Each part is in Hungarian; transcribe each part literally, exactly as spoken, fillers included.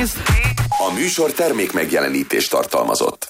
A műsor termék megjelenítést tartalmazott.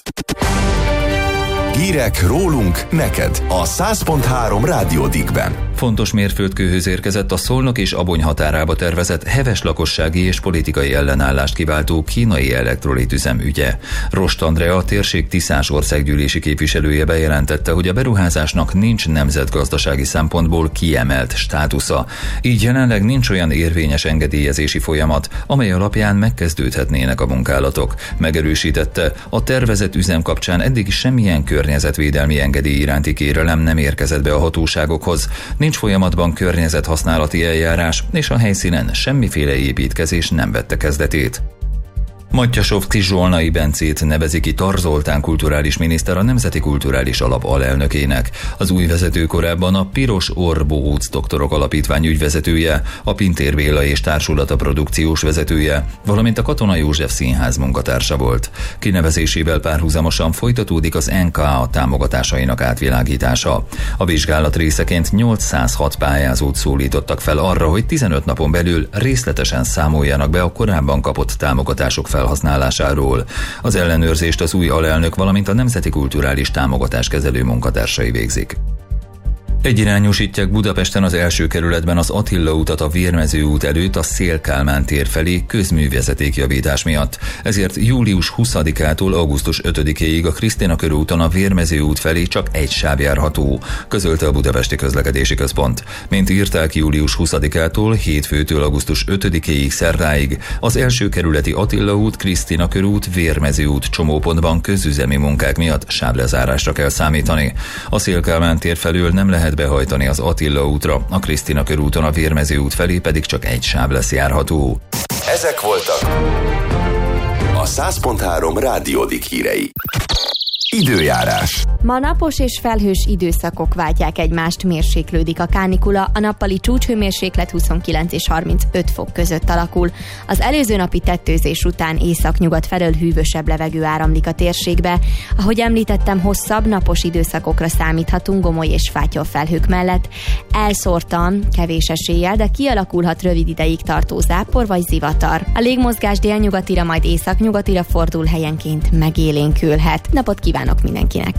Hírek rólunk, neked a száz pont három Rádió Dickben. Fontos mérföldkőhöz érkezett a Szolnok és Abony határába tervezett heves lakossági és politikai ellenállást kiváltó kínai elektrolitüzem ügye. Rost Andrea, a térség Tiszás országgyűlési képviselője bejelentette, hogy a beruházásnak nincs nemzetgazdasági szempontból kiemelt státusza. Így jelenleg nincs olyan érvényes engedélyezési folyamat, amely alapján megkezdődhetnének a munkálatok. Megerősítette, a tervezett üzem kapcsán eddig semmilyen környezetvédelmi engedély iránti kérelem nem érkezett be a hatóságokhoz. Nincs folyamatban környezethasználati eljárás, és a helyszínen semmiféle építkezés nem vette kezdetét. Mattyasovszky Zsolnai Bencét nevezi ki Tar Zoltán kulturális miniszter a Nemzeti Kulturális Alap alelnökének. Az új vezető korábban a Piros Orr Bohóc Doktorok Alapítvány ügyvezetője, a Pintér Béla és Társulata produkciós vezetője, valamint a Katona József Színház munkatársa volt. Kinevezésével párhuzamosan folytatódik az en ká á támogatásainak átvilágítása. A vizsgálat részeként nyolcszázhat pályázót szólítottak fel arra, hogy tizenöt napon belül részletesen számoljanak be a korábban kapott támogatások fel felhasználásáról. Az ellenőrzést az új alelnök, valamint a Nemzeti Kulturális Támogatás kezelő munkatársai végzik. Egyirányosítják Budapesten az első kerületben az Attila utat a Vérmező út előtt a Széll-Kálmán tér felé közművezetékjavítás miatt. Ezért július huszadikától augusztus ötödikéig a Krisztina körúton a Vérmező út felé csak egy sáv járható, közölte a Budapesti Közlekedési Központ. Mint írták, július huszadikától hétfőtől augusztus ötödikéig szerdáig az első kerületi Attila út, Krisztina körút, Vérmező út csomópontban közüzemi munkák miatt sávlezárásra kell számítani. A Széll-Kálmán tér felől nem lehet behajtani az Attila útra, a Krisztina körúton a Vérmező út felé pedig csak egy sáv lesz járható. Ezek voltak a száz pont három Rádió Dick hírei. Időjárás. Ma napos és felhős időszakok váltják egymást, mérséklődik a kánikula, a nappali csúcshőmérséklet huszonkilenc és harmincöt fok között alakul. Az előző napi tetőzés után északnyugat felől hűvösebb levegő áramlik a térségbe. Ahogy említettem, hosszabb napos időszakokra számíthatunk Gomoly és Fátyol felhők mellett. Elszórtan, kevés eséllyel, de kialakulhat rövid ideig tartó zápor vagy zivatar. A légmozgás délnyugatira, majd északnyugatira fordul, helyenként megélénkülhet. Napot kívánok mindenkinek!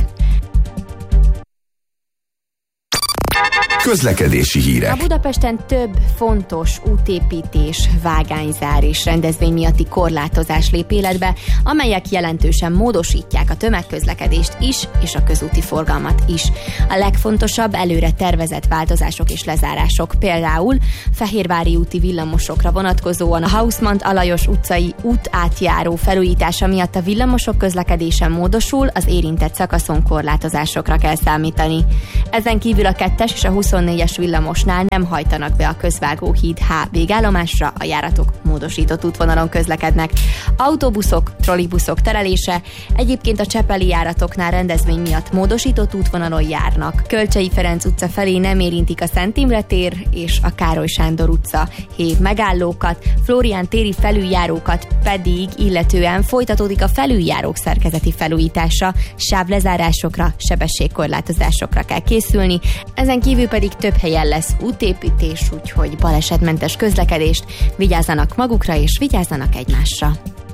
Közlekedési hírek. A Budapesten több fontos útépítés, vágányzár és rendezvény miatti korlátozás lép életbe, amelyek jelentősen módosítják a tömegközlekedést is, és a közúti forgalmat is. A legfontosabb előre tervezett változások és lezárások, például Fehérvári úti villamosokra vonatkozóan a Hausmann-Alajos utcai útátjáró felújítása miatt a villamosok közlekedése módosul, az érintett szakaszon korlátozásokra kell számítani. Ezen kívül a kettes és a huszonnégyes villamosnál nem hajtanak be a Közvágóhíd H végállomásra, a járatok módosított útvonalon közlekednek. Autóbuszok, trollibuszok terelése egyébként a csepeli járatoknál rendezvény miatt módosított útvonalon járnak. Kölcsei Ferenc utca felé nem érintik a Szent Imre tér és a Károly Sándor utca hév megállókat, Flórián téri felüljárókat pedig illetően folytatódik a felüljárók szerkezeti felújítása, sávlezárásokra, sebességkorlátozásokra kell készülni, ezen kívül pedig több helyen lesz útépítés, úgyhogy balesetmentes közlekedést, vigyázzanak magukra és vigyázzanak egymásra.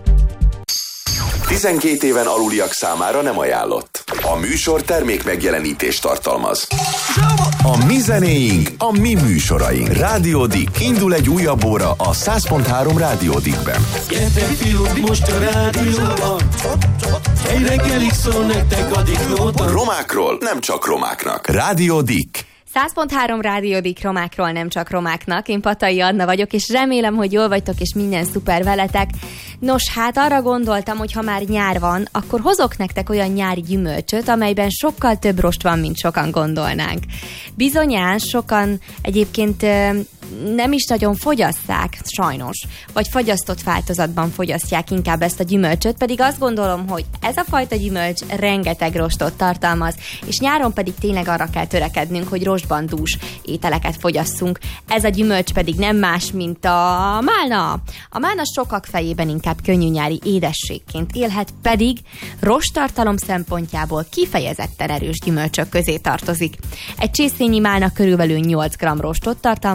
tizenkét éven aluliak számára nem ajánlott. A műsor termék megjelenítést tartalmaz. A mi zenéink, a mi műsoraink. Rádió Dick. Indul egy újabb óra a száz pont három Rádió Dickben. Gyertek fiúk, most a rádióban. Egy reggelig szól nektek a Dicknóta. Romákról nem csak romáknak. Rádió Dick. száz pont három Rádió Dick, romákról nem csak romáknak. Én Patai Anna vagyok, és remélem, hogy jól vagytok, és minden szuper veletek. Nos, hát arra gondoltam, hogy ha már nyár van, akkor hozok nektek olyan nyári gyümölcsöt, amelyben sokkal több rost van, mint sokan gondolnánk. Bizonyán sokan egyébként nem is nagyon fogyasszák, sajnos, vagy fagyasztott változatban fogyasztják inkább ezt a gyümölcsöt, pedig azt gondolom, hogy ez a fajta gyümölcs rengeteg rostot tartalmaz, és nyáron pedig tényleg arra kell törekednünk, hogy rostban dús ételeket fogyasszunk. Ez a gyümölcs pedig nem más, mint a málna. A málna sokak fejében inkább könnyű nyári édességként élhet, pedig rosttartalom szempontjából kifejezetten erős gyümölcsök közé tartozik. Egy csészényi málna körülbelül nyolc gramm rostot tartalmaz, miközben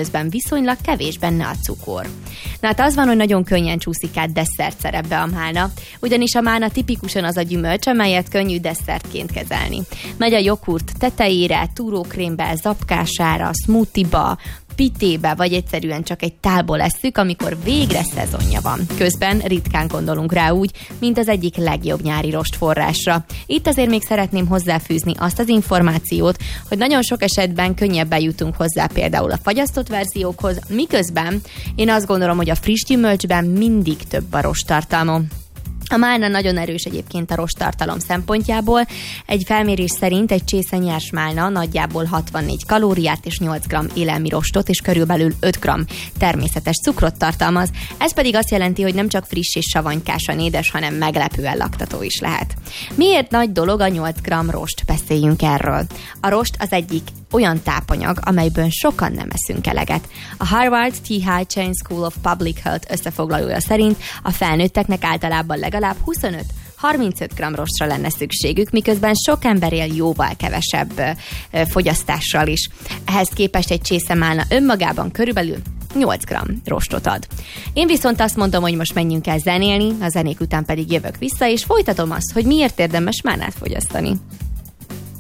miközben viszonylag kevés benne a cukor. Na hát az van, hogy nagyon könnyen csúszik át desszert szerepbe a málna, ugyanis a málna tipikusan az a gyümölcs, amelyet könnyű desszertként kezelni. Megy a joghurt tetejére, túrókrémbe, zapkására, smoothie-ba, pitébe, vagy egyszerűen csak egy tálból esszük, amikor végre szezonja van. Közben ritkán gondolunk rá úgy, mint az egyik legjobb nyári rostforrásra. Itt azért még szeretném hozzáfűzni azt az információt, hogy nagyon sok esetben könnyebben jutunk hozzá például a fagyasztott verziókhoz, miközben én azt gondolom, hogy a friss gyümölcsben mindig több a rosttartalma. A málna nagyon erős egyébként a rosttartalom szempontjából. Egy felmérés szerint egy csésze nyers málna nagyjából hatvannégy kalóriát és nyolc gramm élelmi rostot és körülbelül öt gramm természetes cukrot tartalmaz. Ez pedig azt jelenti, hogy nem csak friss és savanykásan édes, hanem meglepően laktató is lehet. Miért nagy dolog a nyolc gramm rost? Beszéljünk erről. A rost az egyik olyan tápanyag, amelyből sokan nem eszünk eleget. A Harvard T. High Chain School of Public Health összefoglalója szerint a felnőtteknek általában legalább huszonöt-harmincöt gramm rostra lenne szükségük, miközben sok ember él jóval kevesebb ö, fogyasztással is. Ehhez képest egy csésze málna önmagában körülbelül nyolc gramm rostot ad. Én viszont azt mondom, hogy most menjünk el zenélni, a zenék után pedig jövök vissza, és folytatom azt, hogy miért érdemes málnát fogyasztani.